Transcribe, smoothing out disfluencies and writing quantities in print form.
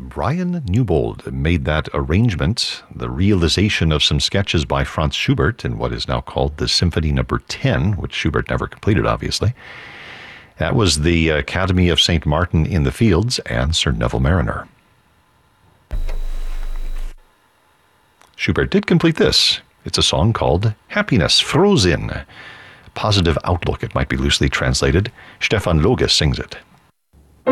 Brian Newbold made that arrangement, the realization of some sketches by Franz Schubert in what is now called the Symphony No. 10, which Schubert never completed, obviously. That was the Academy of St. Martin in the Fields and Sir Neville Mariner. Schubert did complete this. It's a song called Happiness, Frohsinn. Positive outlook, it might be loosely translated. Stefan Loge sings it.